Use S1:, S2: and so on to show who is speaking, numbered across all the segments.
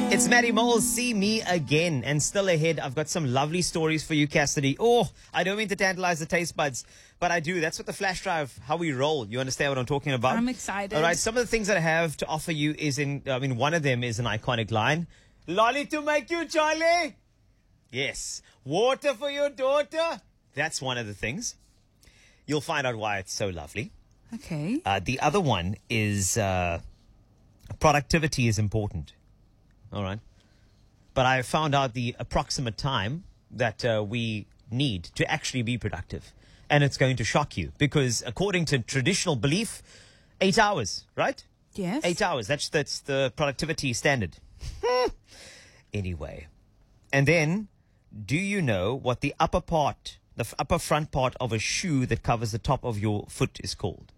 S1: It's Maddie Moles, See Me Again. And still ahead, I've got some lovely stories for you, Cassidy. Oh, I don't mean to tantalize the taste buds, but I do. That's what the flash drive, how we roll. You understand what I'm talking about?
S2: I'm excited.
S1: All right, some of the things that I have to offer you is one of them is an iconic line. Lolly to make you, Charlie. Yes. Water for your daughter. That's one of the things. You'll find out why it's so lovely.
S2: Okay.
S1: The other one is productivity is important. All right. But I found out the approximate time that we need to actually be productive. And it's going to shock you because according to traditional belief, 8 hours, right?
S2: Yes.
S1: 8 hours. That's the productivity standard. Anyway. And then, do you know what the upper front part of a shoe that covers the top of your foot is called?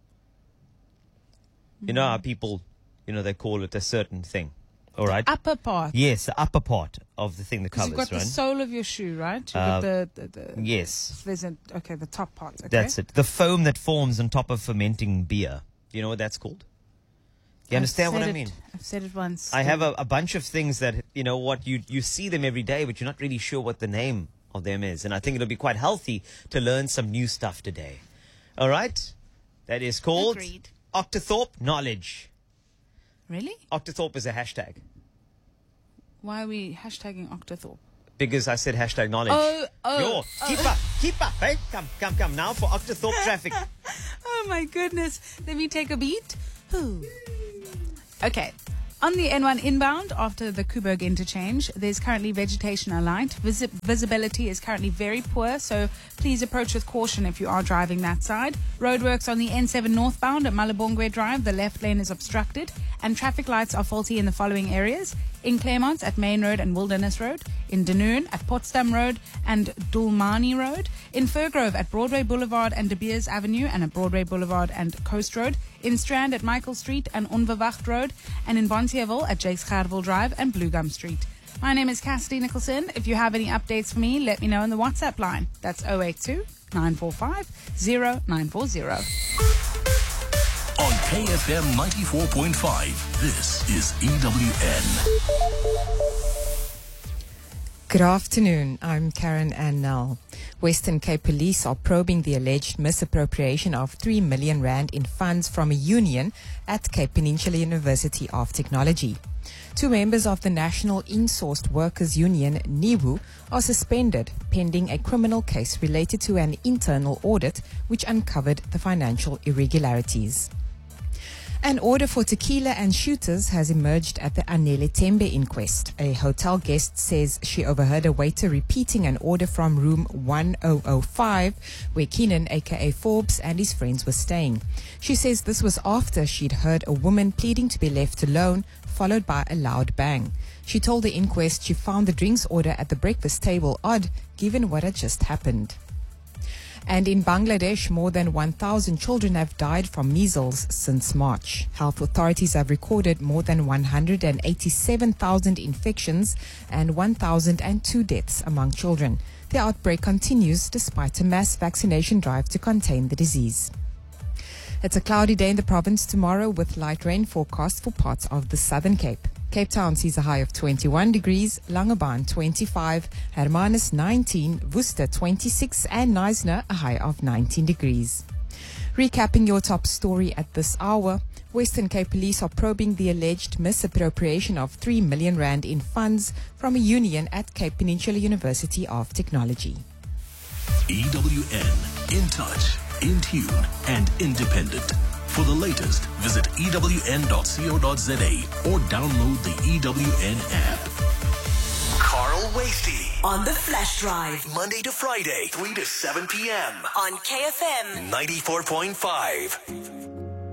S1: You know how people, they call it a certain thing. All right.
S2: Upper part.
S1: Yes, the upper part of the thing that covers,
S2: you've got
S1: right?
S2: the sole of your shoe, right? You've got the
S1: yes.
S2: Okay, the top part. Okay.
S1: That's it. The foam that forms on top of fermenting beer. You know what that's called? You understand what I mean?
S2: I've said it once.
S1: I have a bunch of things that, you see them every day, but you're not really sure what the name of them is. And I think it'll be quite healthy to learn some new stuff today. All right? That is called
S2: Agreed.
S1: Octothorpe Knowledge.
S2: Really?
S1: Octothorpe is a hashtag.
S2: Why are we hashtagging Octothorpe?
S1: Because I said hashtag knowledge. Yo, keep up. Hey, come. Now for Octothorpe traffic.
S2: Oh my goodness. Let me take a beat. Ooh. Okay. On the N1 inbound, after the Kuberg interchange, there's currently vegetation aligned. Visibility is currently very poor, so please approach with caution if you are driving that side. Roadworks on the N7 northbound at Malabongwe Drive, the left lane is obstructed, and traffic lights are faulty in the following areas. In Claremont at Main Road and Wilderness Road, in Dunoon at Potsdam Road and Dulmani Road, in Firgrove at Broadway Boulevard and De Beers Avenue and at Broadway Boulevard and Coast Road, in Strand at Michael Street and Onverwacht Road, and in Bonteheuwel at Jakes Gerwel Drive and Blue Gum Street. My name is Cassidy Nicholson. If you have any updates for me, let me know on the WhatsApp line. That's 082 945 0940.
S3: On KFM 94.5, this is EWN.
S4: Good afternoon. I'm Karen Annell. Western Cape Police are probing the alleged misappropriation of 3 million rand in funds from a union at Cape Peninsula University of Technology. 2 members of the National Insourced Workers Union, NIWU, are suspended pending a criminal case related to an internal audit which uncovered the financial irregularities. An order for tequila and shooters has emerged at the Anele Tembe inquest. A hotel guest says she overheard a waiter repeating an order from room 1005, where Keenan, aka Forbes, and his friends were staying. She says this was after she'd heard a woman pleading to be left alone, followed by a loud bang. She told the inquest she found the drinks order at the breakfast table odd, given what had just happened. And in Bangladesh, more than 1,000 children have died from measles since March. Health authorities have recorded more than 187,000 infections and 1,002 deaths among children. The outbreak continues despite a mass vaccination drive to contain the disease. It's a cloudy day in the province tomorrow with light rain forecast for parts of the Southern Cape. Cape Town sees a high of 21 degrees, Langebaan 25, Hermanus 19, Worcester 26 and Knysna a high of 19 degrees. Recapping your top story at this hour, Western Cape Police are probing the alleged misappropriation of 3 million rand in funds from a union at Cape Peninsula University of Technology.
S3: EWN, in touch, in tune, and independent. For the latest, visit ewn.co.za or download the EWN app. Carl Wasty
S5: on the Flash Drive.
S3: Monday to Friday, 3 to 7 p.m.
S5: on KFM
S3: 94.5.